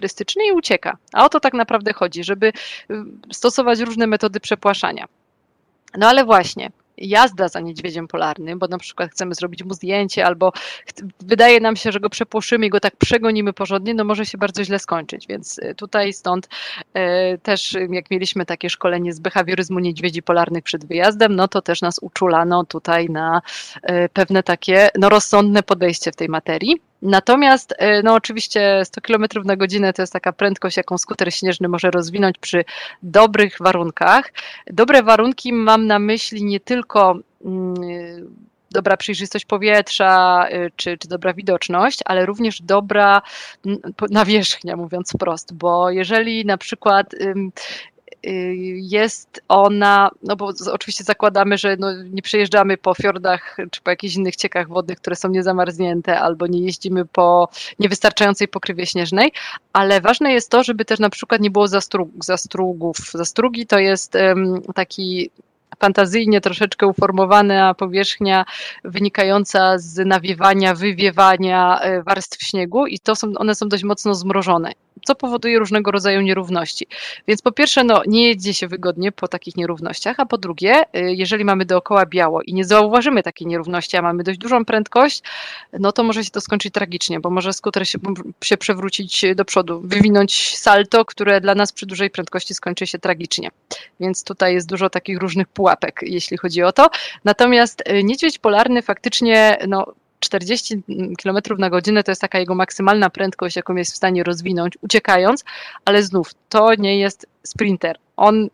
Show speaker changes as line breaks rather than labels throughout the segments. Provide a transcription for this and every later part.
charakterystyczny i ucieka. A o to tak naprawdę chodzi, żeby stosować różne metody przepłaszania. No ale właśnie, jazda za niedźwiedziem polarnym, bo na przykład chcemy zrobić mu zdjęcie albo wydaje nam się, że go przepłoszymy i go tak przegonimy porządnie, no może się bardzo źle skończyć, więc tutaj stąd też jak mieliśmy takie szkolenie z behawioryzmu niedźwiedzi polarnych przed wyjazdem, no to też nas uczulano tutaj na pewne takie no, rozsądne podejście w tej materii. Natomiast no oczywiście 100 km na godzinę to jest taka prędkość, jaką skuter śnieżny może rozwinąć przy dobrych warunkach. Dobre warunki mam na myśli nie tylko dobra przejrzystość powietrza czy dobra widoczność, ale również dobra nawierzchnia, mówiąc wprost, bo jeżeli na przykład jest ona, no bo oczywiście zakładamy, że no nie przejeżdżamy po fiordach czy po jakichś innych ciekach wodnych, które są niezamarznięte, albo nie jeździmy po niewystarczającej pokrywie śnieżnej, ale ważne jest to, żeby też na przykład nie było zastrugów. Zastrugi to jest taki fantazyjnie troszeczkę uformowana powierzchnia wynikająca z nawiewania, wywiewania warstw śniegu i one są dość mocno zmrożone, co powoduje różnego rodzaju nierówności. Więc po pierwsze, no, nie jedzie się wygodnie po takich nierównościach, a po drugie, jeżeli mamy dookoła biało i nie zauważymy takiej nierówności, a mamy dość dużą prędkość, no to może się to skończyć tragicznie, bo może skuter się przewrócić do przodu, wywinąć salto, które dla nas przy dużej prędkości skończy się tragicznie. Więc tutaj jest dużo takich różnych pułapek, jeśli chodzi o to. Natomiast niedźwiedź polarny faktycznie, no, 40 km na godzinę to jest taka jego maksymalna prędkość, jaką jest w stanie rozwinąć, uciekając, ale znów to nie jest sprinter. On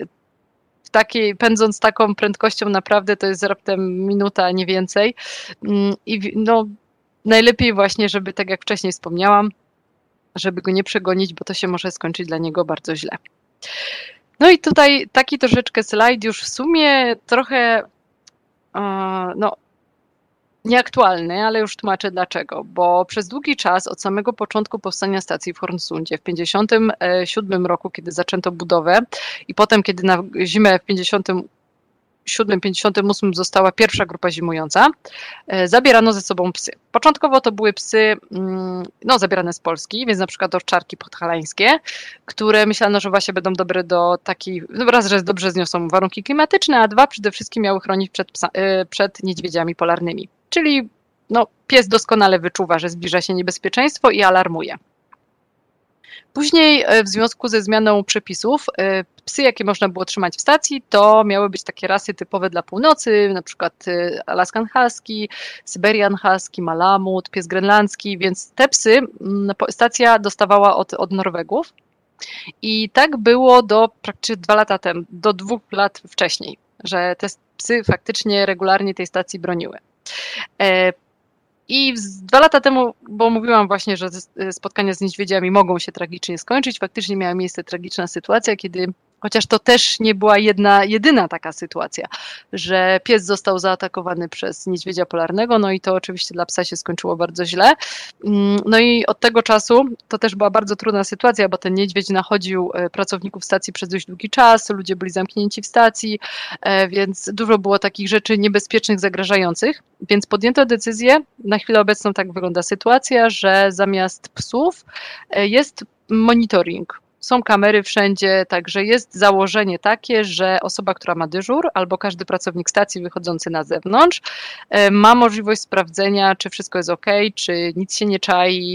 pędząc taką prędkością naprawdę to jest raptem minuta, nie więcej. I no, najlepiej właśnie, żeby tak jak wcześniej wspomniałam, żeby go nie przegonić, bo to się może skończyć dla niego bardzo źle. No i tutaj taki troszeczkę slajd już w sumie trochę no, nieaktualny, ale już tłumaczę dlaczego, bo przez długi czas od samego początku powstania stacji w Hornsundzie w 1957 roku, kiedy zaczęto budowę i potem, kiedy na zimę w 1957-1958 została pierwsza grupa zimująca, zabierano ze sobą psy. Początkowo to były psy no, zabierane z Polski, więc na przykład owczarki podhalańskie, które myślano, że właśnie będą dobre do takiej, no raz, że dobrze zniosą warunki klimatyczne, a dwa, przede wszystkim miały chronić przed niedźwiedziami polarnymi. Czyli no, pies doskonale wyczuwa, że zbliża się niebezpieczeństwo i alarmuje. Później w związku ze zmianą przepisów psy, jakie można było trzymać w stacji, to miały być takie rasy typowe dla północy, na przykład Alaskan Husky, Syberian Husky, Malamut, pies grenlandzki, więc te psy stacja dostawała od Norwegów i tak było do praktycznie 2 lata temu, do 2 lat wcześniej, że te psy faktycznie regularnie tej stacji broniły. I 2 lata temu, bo mówiłam właśnie, że spotkania z niedźwiedziami mogą się tragicznie skończyć, faktycznie miała miejsce tragiczna sytuacja, kiedy, chociaż to też nie była jedyna taka sytuacja, że pies został zaatakowany przez niedźwiedzia polarnego, no i to oczywiście dla psa się skończyło bardzo źle. No i od tego czasu to też była bardzo trudna sytuacja, bo ten niedźwiedź nachodził pracowników stacji przez dość długi czas, ludzie byli zamknięci w stacji, więc dużo było takich rzeczy niebezpiecznych, zagrażających, więc podjęto decyzję, na chwilę obecną tak wygląda sytuacja, że zamiast psów jest monitoring. Są kamery wszędzie, także jest założenie takie, że osoba, która ma dyżur albo każdy pracownik stacji wychodzący na zewnątrz ma możliwość sprawdzenia, czy wszystko jest ok, czy nic się nie czai,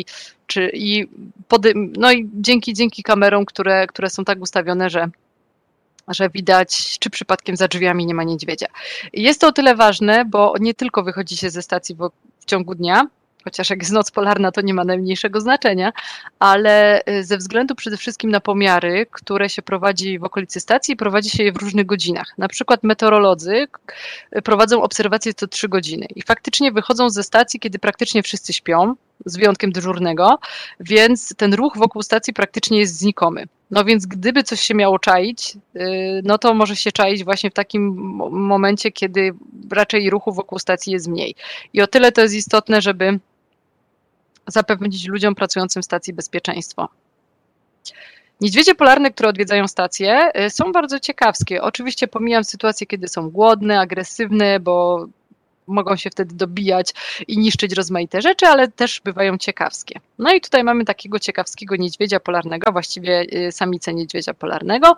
no i dzięki kamerom, które są tak ustawione, że widać, czy przypadkiem za drzwiami nie ma niedźwiedzia. Jest to o tyle ważne, bo nie tylko wychodzi się ze stacji w ciągu dnia, chociaż jak jest noc polarna, to nie ma najmniejszego znaczenia, ale ze względu przede wszystkim na pomiary, które się prowadzi w okolicy stacji, prowadzi się je w różnych godzinach. Na przykład meteorolodzy prowadzą obserwacje co 3 godziny i faktycznie wychodzą ze stacji, kiedy praktycznie wszyscy śpią, z wyjątkiem dyżurnego, więc ten ruch wokół stacji praktycznie jest znikomy. No więc gdyby coś się miało czaić, no to może się czaić właśnie w takim momencie, kiedy raczej ruchu wokół stacji jest mniej. I o tyle to jest istotne, żeby zapewnić ludziom pracującym w stacji bezpieczeństwo. Niedźwiedzie polarne, które odwiedzają stację, są bardzo ciekawskie. Oczywiście pomijam sytuacje, kiedy są głodne, agresywne, bo mogą się wtedy dobijać i niszczyć rozmaite rzeczy, ale też bywają ciekawskie. No i tutaj mamy takiego ciekawskiego niedźwiedzia polarnego, właściwie samicę niedźwiedzia polarnego,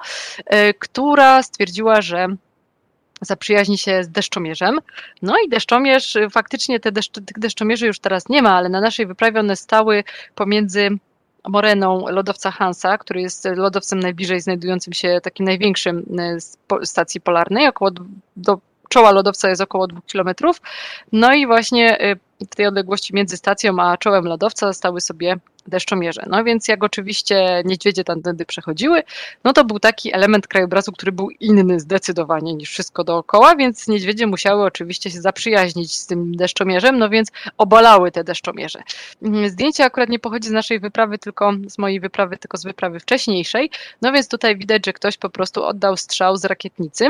która stwierdziła, że zaprzyjaźni się z deszczomierzem. No i deszczomierz, faktycznie tych deszczomierzy już teraz nie ma, ale na naszej wyprawie one stały pomiędzy moreną lodowca Hansa, który jest lodowcem najbliżej znajdującym się takim największym stacji polarnej, do czoła lodowca jest około 2 km. No i właśnie w tej odległości między stacją a czołem lodowca stały sobie deszczomierze. No więc jak oczywiście niedźwiedzie tamtędy przechodziły, no to był taki element krajobrazu, który był inny zdecydowanie niż wszystko dookoła, więc niedźwiedzie musiały oczywiście się zaprzyjaźnić z tym deszczomierzem, no więc obalały te deszczomierze. Zdjęcie akurat nie pochodzi z naszej wyprawy, tylko z mojej wyprawy, tylko z wyprawy wcześniejszej, no więc tutaj widać, że ktoś po prostu oddał strzał z rakietnicy.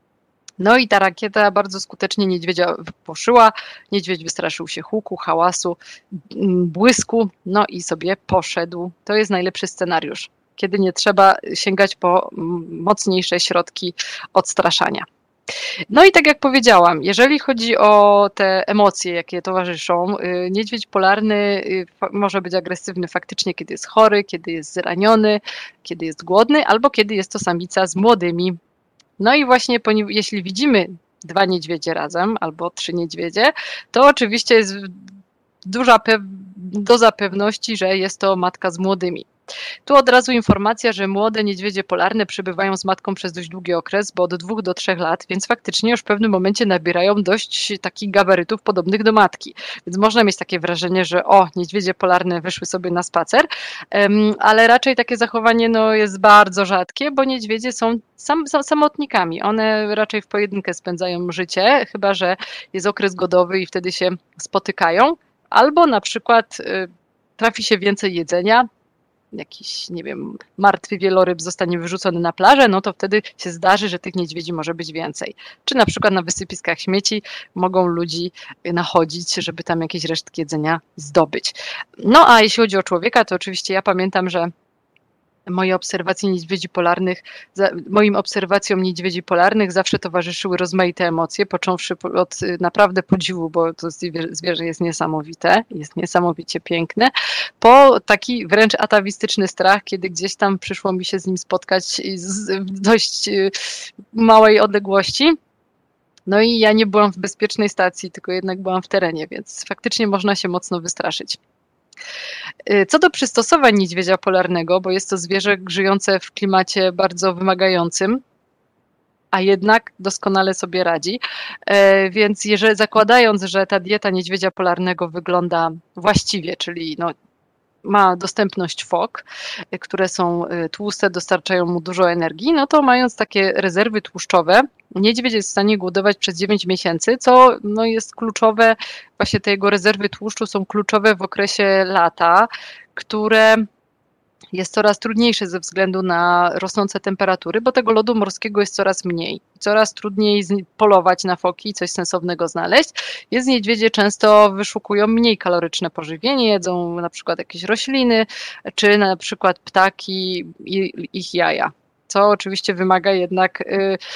No i ta rakieta bardzo skutecznie niedźwiedzia wypłoszyła. Niedźwiedź wystraszył się huku, hałasu, błysku, no i sobie poszedł. To jest najlepszy scenariusz, kiedy nie trzeba sięgać po mocniejsze środki odstraszania. No i tak jak powiedziałam, jeżeli chodzi o te emocje, jakie towarzyszą, niedźwiedź polarny może być agresywny faktycznie, kiedy jest chory, kiedy jest zraniony, kiedy jest głodny, albo kiedy jest to samica z młodymi. No i właśnie jeśli widzimy 2 niedźwiedzie razem albo 3 niedźwiedzie, to oczywiście jest duża doza pewności, że jest to matka z młodymi. Tu od razu informacja, że młode niedźwiedzie polarne przebywają z matką przez dość długi okres, bo od 2 do 3 lat, więc faktycznie już w pewnym momencie nabierają dość takich gabarytów podobnych do matki. Więc można mieć takie wrażenie, że niedźwiedzie polarne wyszły sobie na spacer, ale raczej takie zachowanie jest bardzo rzadkie, bo niedźwiedzie są samotnikami. One raczej w pojedynkę spędzają życie, chyba że jest okres godowy i wtedy się spotykają, albo na przykład trafi się więcej jedzenia, jakiś, nie wiem, martwy wieloryb zostanie wyrzucony na plażę, no to wtedy się zdarzy, że tych niedźwiedzi może być więcej. Czy na przykład na wysypiskach śmieci mogą ludzi nachodzić, żeby tam jakieś resztki jedzenia zdobyć. No a jeśli chodzi o człowieka, to oczywiście ja pamiętam, że moim obserwacjom niedźwiedzi polarnych zawsze towarzyszyły rozmaite emocje, począwszy od naprawdę podziwu, bo to zwierzę jest niesamowite, jest niesamowicie piękne, po taki wręcz atawistyczny strach, kiedy gdzieś tam przyszło mi się z nim spotkać w dość małej odległości. No i ja nie byłam w bezpiecznej stacji, tylko jednak byłam w terenie, więc faktycznie można się mocno wystraszyć. Co do przystosowań niedźwiedzia polarnego, bo jest to zwierzę żyjące w klimacie bardzo wymagającym, a jednak doskonale sobie radzi. Więc zakładając, że ta dieta niedźwiedzia polarnego wygląda właściwie, czyli ma dostępność fok, które są tłuste, dostarczają mu dużo energii, no to mając takie rezerwy tłuszczowe, niedźwiedź jest w stanie głodować przez 9 miesięcy, co jest kluczowe, właśnie te jego rezerwy tłuszczu są kluczowe w okresie lata, które jest coraz trudniejsze ze względu na rosnące temperatury, bo tego lodu morskiego jest coraz mniej. Coraz trudniej polować na foki i coś sensownego znaleźć. Więc niedźwiedzie często wyszukują mniej kaloryczne pożywienie, jedzą na przykład jakieś rośliny, czy na przykład ptaki i ich jaja. Co oczywiście wymaga jednak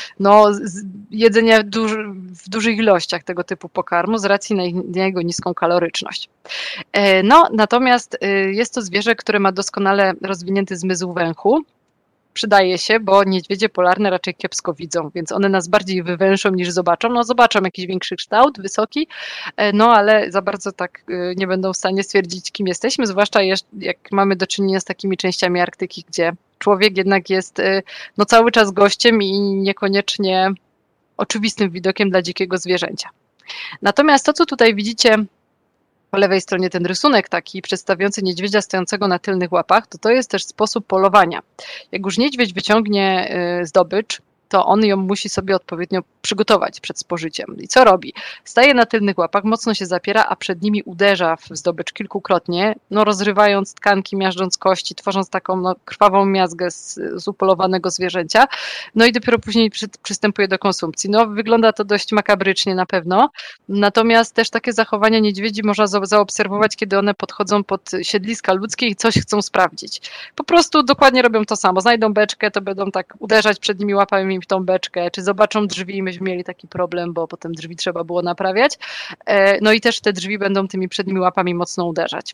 jedzenia w dużych ilościach tego typu pokarmu z racji na jego niską kaloryczność. Natomiast jest to zwierzę, które ma doskonale rozwinięty zmysł węchu. Przydaje się, bo niedźwiedzie polarne raczej kiepsko widzą, więc one nas bardziej wywęszą niż zobaczą. Zobaczą jakiś większy kształt, wysoki, ale za bardzo tak nie będą w stanie stwierdzić, kim jesteśmy, zwłaszcza jak mamy do czynienia z takimi częściami Arktyki, gdzie człowiek jednak jest cały czas gościem i niekoniecznie oczywistym widokiem dla dzikiego zwierzęcia. Natomiast to, co tutaj widzicie po lewej stronie, ten rysunek taki przedstawiający niedźwiedzia stojącego na tylnych łapach, to jest też sposób polowania. Jak już niedźwiedź wyciągnie zdobycz, to on ją musi sobie odpowiednio przygotować przed spożyciem. I co robi? Staje na tylnych łapach, mocno się zapiera, a przed nimi uderza w zdobycz kilkukrotnie, rozrywając tkanki, miażdżąc kości, tworząc taką krwawą miazgę z upolowanego zwierzęcia. I dopiero później przystępuje do konsumpcji. Wygląda to dość makabrycznie na pewno, natomiast też takie zachowania niedźwiedzi można zaobserwować, kiedy one podchodzą pod siedliska ludzkie i coś chcą sprawdzić. Po prostu dokładnie robią to samo. Znajdą beczkę, to będą tak uderzać przed nimi łapami, im w tą beczkę, czy zobaczą drzwi, myśmy mieli taki problem, bo potem drzwi trzeba było naprawiać. No i też te drzwi będą tymi przednimi łapami mocno uderzać.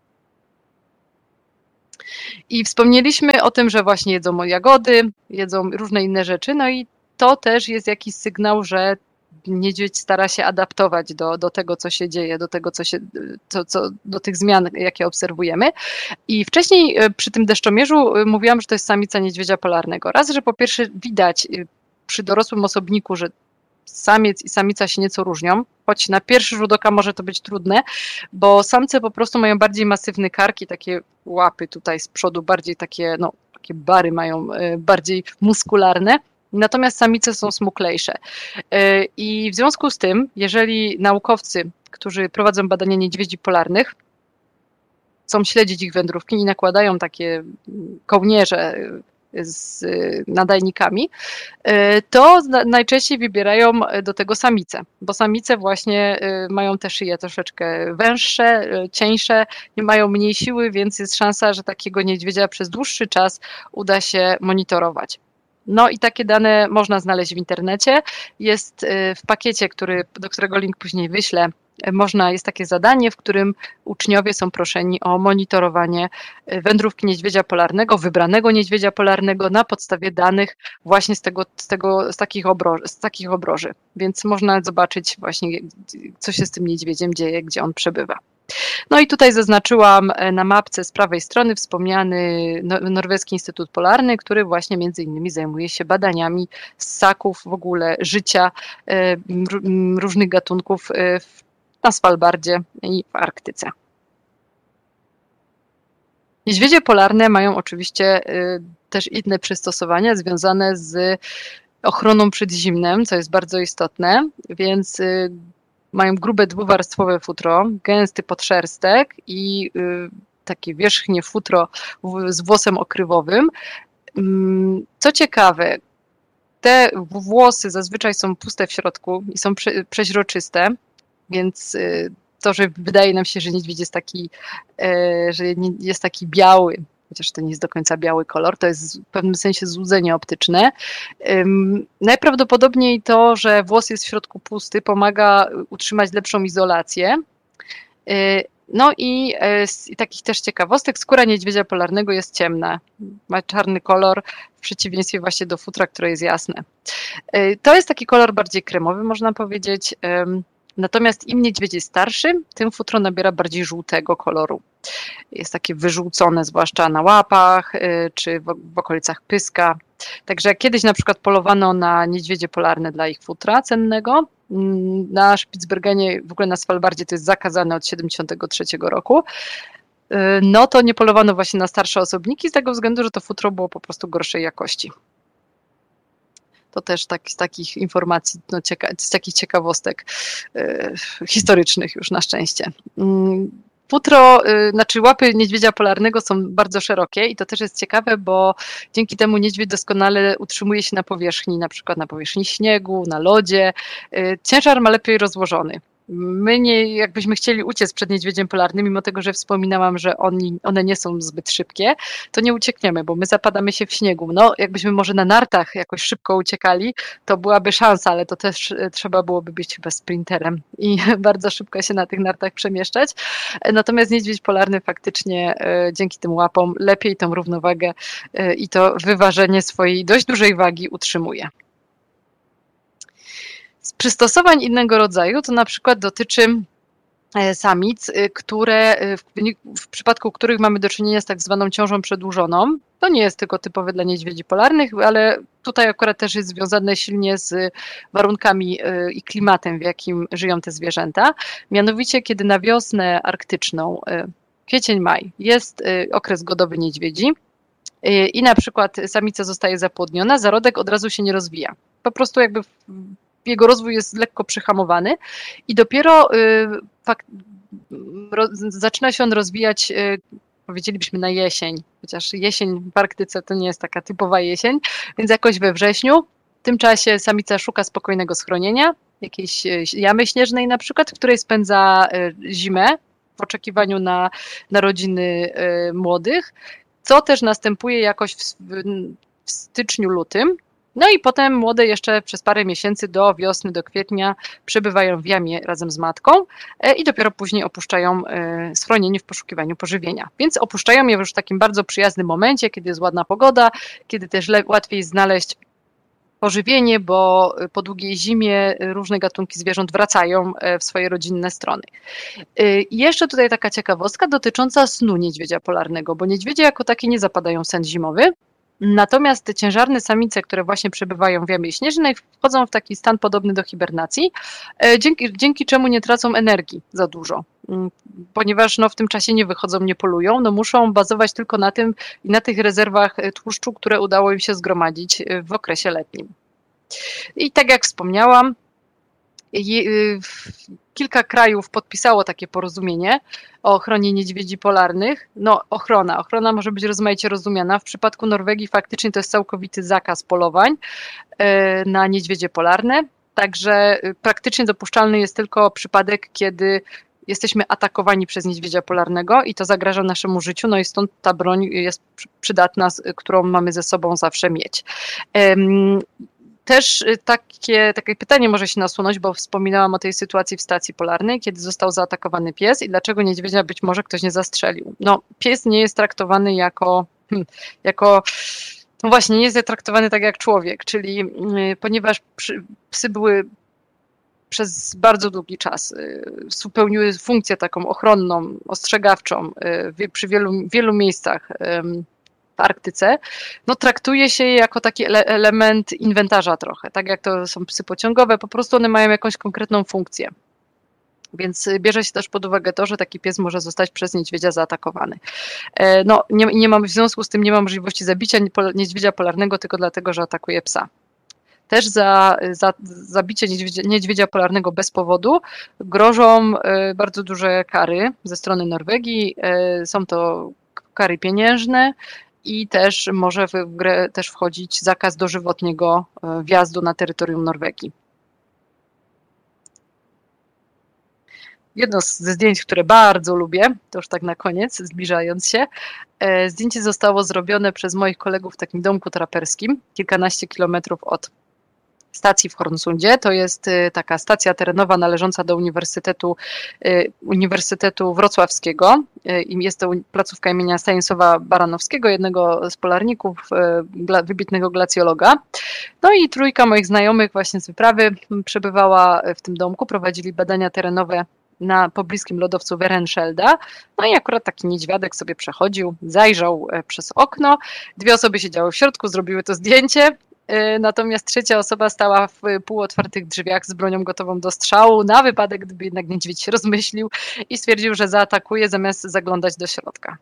I wspomnieliśmy o tym, że właśnie jedzą jagody, jedzą różne inne rzeczy, no i to też jest jakiś sygnał, że niedźwiedź stara się adaptować do tego, co się dzieje, do tego, do tych zmian, jakie obserwujemy. I wcześniej przy tym deszczomierzu mówiłam, że to jest samica niedźwiedzia polarnego. Raz, że po pierwsze widać przy dorosłym osobniku, że samiec i samica się nieco różnią, choć na pierwszy rzut oka może to być trudne, bo samce po prostu mają bardziej masywny kark i takie łapy tutaj z przodu, bardziej takie, no, takie bary mają, bardziej muskularne, natomiast samice są smuklejsze. I w związku z tym, jeżeli naukowcy, którzy prowadzą badania niedźwiedzi polarnych, chcą śledzić ich wędrówki i nakładają takie kołnierze z nadajnikami, to najczęściej wybierają do tego samice, bo samice właśnie mają te szyje troszeczkę węższe, cieńsze, mają mniej siły, więc jest szansa, że takiego niedźwiedzia przez dłuższy czas uda się monitorować. No i takie dane można znaleźć w internecie. Jest w pakiecie, do którego link później wyślę, jest takie zadanie, w którym uczniowie są proszeni o monitorowanie wędrówki niedźwiedzia polarnego, wybranego niedźwiedzia polarnego na podstawie danych właśnie z takich obroży. Więc można zobaczyć właśnie, co się z tym niedźwiedziem dzieje, gdzie on przebywa. No i tutaj zaznaczyłam na mapce z prawej strony wspomniany Norweski Instytut Polarny, który właśnie między innymi zajmuje się badaniami ssaków, w ogóle życia różnych gatunków na Svalbardzie i w Arktyce. Niedźwiedzie polarne mają oczywiście też inne przystosowania związane z ochroną przed zimnem, co jest bardzo istotne, więc mają grube dwuwarstwowe futro, gęsty podszerstek i takie wierzchnie futro z włosem okrywowym. Co ciekawe, te włosy zazwyczaj są puste w środku i są przeźroczyste, więc to, że wydaje nam się, że niedźwiedź jest taki biały, chociaż to nie jest do końca biały kolor, to jest w pewnym sensie złudzenie optyczne. Najprawdopodobniej to, że włos jest w środku pusty, pomaga utrzymać lepszą izolację. No i z takich też ciekawostek, skóra niedźwiedzia polarnego jest ciemna, ma czarny kolor, w przeciwieństwie właśnie do futra, które jest jasne. To jest taki kolor bardziej kremowy, można powiedzieć. Natomiast im niedźwiedź jest starszy, tym futro nabiera bardziej żółtego koloru. Jest takie wyżółcone, zwłaszcza na łapach czy w okolicach pyska. Także jak kiedyś na przykład polowano na niedźwiedzie polarne dla ich futra cennego, na Spitsbergenie, w ogóle na Svalbardzie to jest zakazane od 1973 roku, no to nie polowano właśnie na starsze osobniki z tego względu, że to futro było po prostu gorszej jakości. To też z takich informacji, z takich ciekawostek historycznych już na szczęście. Futro, znaczy łapy niedźwiedzia polarnego są bardzo szerokie i to też jest ciekawe, bo dzięki temu niedźwiedź doskonale utrzymuje się na powierzchni, na przykład na powierzchni śniegu, na lodzie. Ciężar ma lepiej rozłożony. My jakbyśmy chcieli uciec przed niedźwiedziem polarnym, mimo tego, że wspominałam, że one nie są zbyt szybkie, to nie uciekniemy, bo my zapadamy się w śniegu. No, jakbyśmy może na nartach jakoś szybko uciekali, to byłaby szansa, ale to też trzeba byłoby być chyba sprinterem i bardzo szybko się na tych nartach przemieszczać. Natomiast niedźwiedź polarny faktycznie dzięki tym łapom lepiej tą równowagę i to wyważenie swojej dość dużej wagi utrzymuje. Z przystosowań innego rodzaju to na przykład dotyczy samic, które w przypadku których mamy do czynienia z tak zwaną ciążą przedłużoną. To nie jest tylko typowe dla niedźwiedzi polarnych, ale tutaj akurat też jest związane silnie z warunkami i klimatem, w jakim żyją te zwierzęta. Mianowicie, kiedy na wiosnę arktyczną, kwiecień, maj, jest okres godowy niedźwiedzi i na przykład samica zostaje zapłodniona, zarodek od razu się nie rozwija. Po prostu jakby jego rozwój jest lekko przyhamowany i dopiero zaczyna się on rozwijać, powiedzielibyśmy, na jesień, chociaż jesień w Arktyce to nie jest taka typowa jesień, więc jakoś we wrześniu. W tym czasie samica szuka spokojnego schronienia, jakiejś jamy śnieżnej na przykład, w której spędza zimę w oczekiwaniu na narodziny młodych, co też następuje jakoś w styczniu, lutym. No i potem młode jeszcze przez parę miesięcy do wiosny, do kwietnia przebywają w jamie razem z matką i dopiero później opuszczają schronienie w poszukiwaniu pożywienia. Więc opuszczają je już w takim bardzo przyjaznym momencie, kiedy jest ładna pogoda, kiedy też łatwiej znaleźć pożywienie, bo po długiej zimie różne gatunki zwierząt wracają w swoje rodzinne strony. I jeszcze tutaj taka ciekawostka dotycząca snu niedźwiedzia polarnego, bo niedźwiedzie jako takie nie zapadają w sen zimowy, natomiast te ciężarne samice, które właśnie przebywają w jamie śnieżnej, wchodzą w taki stan podobny do hibernacji, dzięki czemu nie tracą energii za dużo, ponieważ w tym czasie nie wychodzą, nie polują, muszą bazować tylko na tym i na tych rezerwach tłuszczu, które udało im się zgromadzić w okresie letnim. I tak jak wspomniałam, kilka krajów podpisało takie porozumienie o ochronie niedźwiedzi polarnych. Ochrona może być rozmaicie rozumiana. W przypadku Norwegii faktycznie to jest całkowity zakaz polowań na niedźwiedzie polarne, także praktycznie dopuszczalny jest tylko przypadek, kiedy jesteśmy atakowani przez niedźwiedzia polarnego i to zagraża naszemu życiu, i stąd ta broń jest przydatna, którą mamy ze sobą zawsze mieć. Też takie pytanie może się nasunąć, bo wspominałam o tej sytuacji w stacji polarnej, kiedy został zaatakowany pies i dlaczego niedźwiedzia być może ktoś nie zastrzelił. Pies nie jest traktowany jako właśnie, nie jest traktowany tak jak człowiek, czyli ponieważ psy były przez bardzo długi czas, spełniły funkcję taką ochronną, ostrzegawczą przy wielu miejscach w Arktyce, traktuje się je jako taki element inwentarza trochę, tak jak to są psy pociągowe, po prostu one mają jakąś konkretną funkcję. Więc bierze się też pod uwagę to, że taki pies może zostać przez niedźwiedzia zaatakowany. W związku z tym nie ma możliwości zabicia niedźwiedzia polarnego tylko dlatego, że atakuje psa. Też za zabicie niedźwiedzia polarnego bez powodu grożą bardzo duże kary ze strony Norwegii. Są to kary pieniężne i też może w grę też wchodzić zakaz dożywotniego wjazdu na terytorium Norwegii. Jedno ze zdjęć, które bardzo lubię, to już tak na koniec, zbliżając się, zdjęcie zostało zrobione przez moich kolegów w takim domku traperskim, kilkanaście kilometrów od stacji w Hornsundzie. To jest taka stacja terenowa należąca do Uniwersytetu Wrocławskiego. Jest to placówka imienia Stanisława Baranowskiego, jednego z polarników, wybitnego glacjologa. I trójka moich znajomych właśnie z wyprawy przebywała w tym domku, prowadzili badania terenowe na pobliskim lodowcu Werenschelda. I akurat taki niedźwiadek sobie przechodził, zajrzał przez okno. Dwie osoby siedziały w środku, zrobiły to zdjęcie. Natomiast trzecia osoba stała w półotwartych drzwiach z bronią gotową do strzału na wypadek, gdyby jednak niedźwiedź się rozmyślił i stwierdził, że zaatakuje zamiast zaglądać do środka.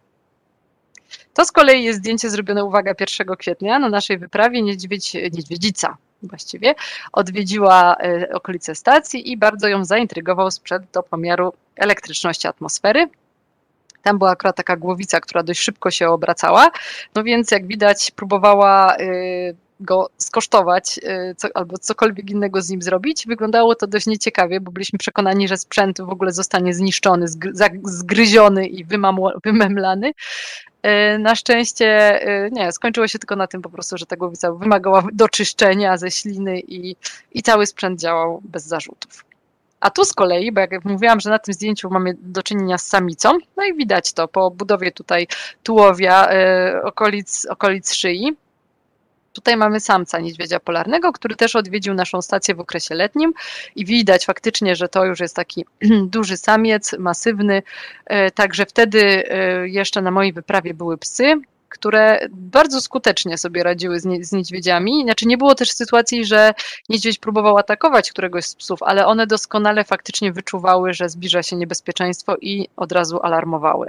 To z kolei jest zdjęcie zrobione, uwaga, 1 kwietnia na naszej wyprawie. Niedźwiedzica właściwie odwiedziła okolice stacji i bardzo ją zaintrygował sprzęt do pomiaru elektryczności atmosfery. Tam była akurat taka głowica, która dość szybko się obracała, więc jak widać próbowała go skosztować albo cokolwiek innego z nim zrobić. Wyglądało to dość nieciekawie, bo byliśmy przekonani, że sprzęt w ogóle zostanie zniszczony, zgryziony i wymemlany. Na szczęście nie, skończyło się tylko na tym po prostu, że ta głowica wymagała doczyszczenia ze śliny i cały sprzęt działał bez zarzutów. A tu z kolei, bo jak mówiłam, że na tym zdjęciu mamy do czynienia z samicą, i widać to po budowie tutaj tułowia, okolic szyi. Tutaj mamy samca niedźwiedzia polarnego, który też odwiedził naszą stację w okresie letnim i widać faktycznie, że to już jest taki duży samiec, masywny. Także wtedy jeszcze na mojej wyprawie były psy, które bardzo skutecznie sobie radziły z niedźwiedziami. Znaczy nie było też sytuacji, że niedźwiedź próbował atakować któregoś z psów, ale one doskonale faktycznie wyczuwały, że zbliża się niebezpieczeństwo i od razu alarmowały.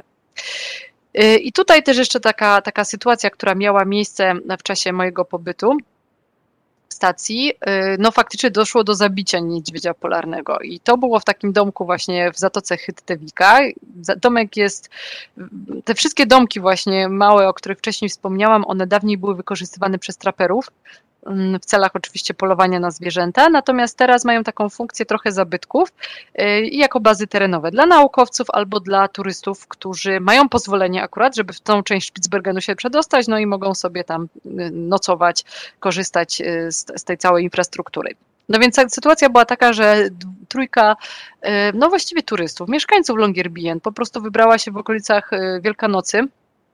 I tutaj też jeszcze taka sytuacja, która miała miejsce w czasie mojego pobytu w stacji, faktycznie doszło do zabicia niedźwiedzia polarnego i to było w takim domku właśnie w Zatoce Hyttewika. Domek jest, te wszystkie domki właśnie małe, o których wcześniej wspomniałam, one dawniej były wykorzystywane przez traperów w celach oczywiście polowania na zwierzęta, natomiast teraz mają taką funkcję trochę zabytków i jako bazy terenowe dla naukowców albo dla turystów, którzy mają pozwolenie akurat, żeby w tą część Spitsbergenu się przedostać, no i mogą sobie tam nocować, korzystać z tej całej infrastruktury. No więc sytuacja była taka, że trójka, no właściwie turystów, mieszkańców Longyearbyen po prostu wybrała się w okolicach Wielkanocy.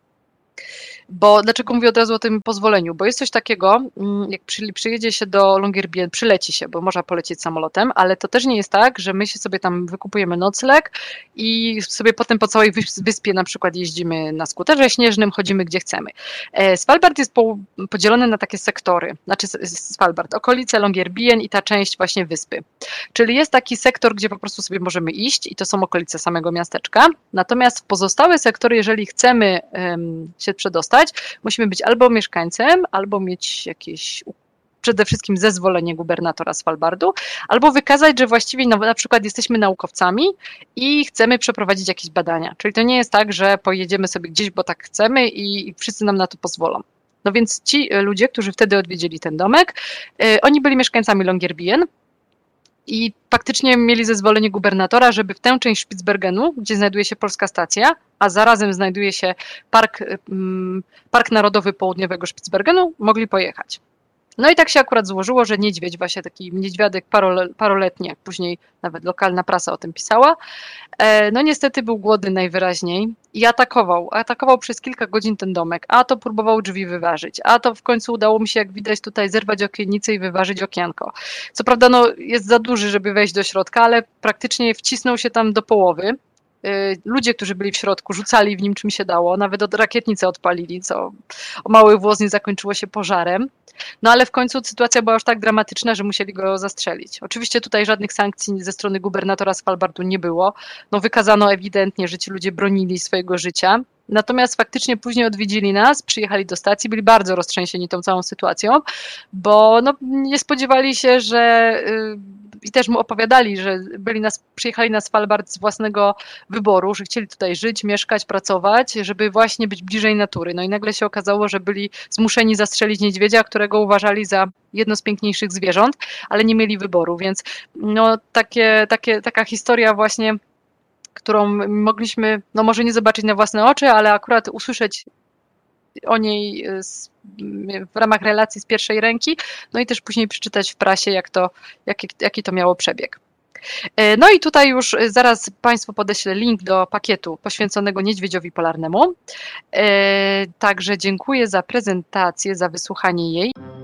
Bo dlaczego mówię od razu o tym pozwoleniu? Bo jest coś takiego, jak przyjedzie się do Longyearbyen, przyleci się, bo można polecieć samolotem, ale to też nie jest tak, że my się sobie tam wykupujemy nocleg i sobie potem po całej wyspie na przykład jeździmy na skuterze śnieżnym, chodzimy gdzie chcemy. Svalbard jest podzielony na takie sektory, znaczy Svalbard, okolice Longyearbyen i ta część właśnie wyspy. Czyli jest taki sektor, gdzie po prostu sobie możemy iść i to są okolice samego miasteczka, natomiast w pozostałe sektory, jeżeli chcemy się przedostać, musimy być albo mieszkańcem, albo mieć jakieś przede wszystkim zezwolenie gubernatora Svalbardu, albo wykazać, że właściwie na przykład jesteśmy naukowcami i chcemy przeprowadzić jakieś badania. Czyli to nie jest tak, że pojedziemy sobie gdzieś, bo tak chcemy i wszyscy nam na to pozwolą. No więc ci ludzie, którzy wtedy odwiedzili ten domek, oni byli mieszkańcami Longyearbyen i faktycznie mieli zezwolenie gubernatora, żeby w tę część Spitsbergenu, gdzie znajduje się polska stacja, a zarazem znajduje się Park Narodowy Południowego Spitsbergenu, mogli pojechać. No i tak się akurat złożyło, że niedźwiedź, właśnie taki niedźwiadek paroletni, jak później nawet lokalna prasa o tym pisała, no niestety był głodny najwyraźniej i atakował przez kilka godzin ten domek, a to próbował drzwi wyważyć, a to w końcu udało mi się, jak widać tutaj, zerwać okienicę i wyważyć okienko. Co prawda no, jest za duży, żeby wejść do środka, ale praktycznie wcisnął się tam do połowy. Ludzie, którzy byli w środku, rzucali w nim czym się dało, nawet od rakietnicy odpalili, co o mały włos nie zakończyło się pożarem. No ale w końcu sytuacja była już tak dramatyczna, że musieli go zastrzelić. Oczywiście tutaj żadnych sankcji ze strony gubernatora Svalbardu nie było. No wykazano ewidentnie, że ci ludzie bronili swojego życia. Natomiast faktycznie później odwiedzili nas, przyjechali do stacji, byli bardzo roztrzęsieni tą całą sytuacją, bo no, nie spodziewali się, że i też mu opowiadali, że przyjechali na Svalbard z własnego wyboru, że chcieli tutaj żyć, mieszkać, pracować, żeby właśnie być bliżej natury. No i nagle się okazało, że byli zmuszeni zastrzelić niedźwiedzia, którego uważali za jedno z piękniejszych zwierząt, ale nie mieli wyboru, więc no, taka historia właśnie, którą mogliśmy, no może nie zobaczyć na własne oczy, ale akurat usłyszeć o niej w ramach relacji z pierwszej ręki, no i też później przeczytać w prasie, jaki to miało przebieg. No i tutaj już zaraz Państwu podeślę link do pakietu poświęconego niedźwiedziowi polarnemu. Także dziękuję za prezentację, za wysłuchanie jej.